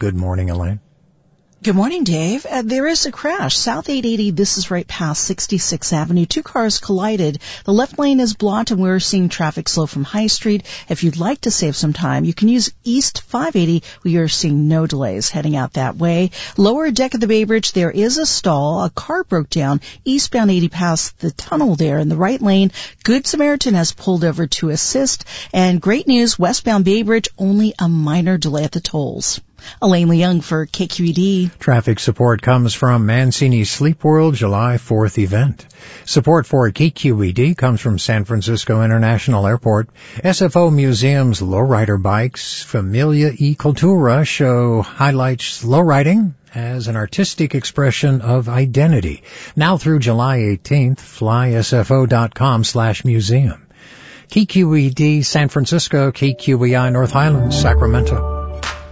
Good morning, Elaine. Good morning, Dave. There is a crash. South 880, this is right past 66th Avenue. Two cars collided. The left lane is blocked and we're seeing traffic slow from High Street. If you'd like to save some time, you can use East 580. We are seeing no delays heading out that way. Lower deck of the Bay Bridge, there is a stall. A car broke down eastbound 80 past the tunnel there in the right lane. Good Samaritan has pulled over to assist. And great news, westbound Bay Bridge, only a minor delay at the tolls. Elaine Leung for KQED. Traffic support comes from Mancini Sleep World July 4th event. Support for KQED comes from San Francisco International Airport. SFO Museum's lowrider bikes, Familia e Cultura, show highlights lowriding as an artistic expression of identity. Now through July 18th, flysfo.com/museum. KQED San Francisco, KQEI North Highlands, Sacramento.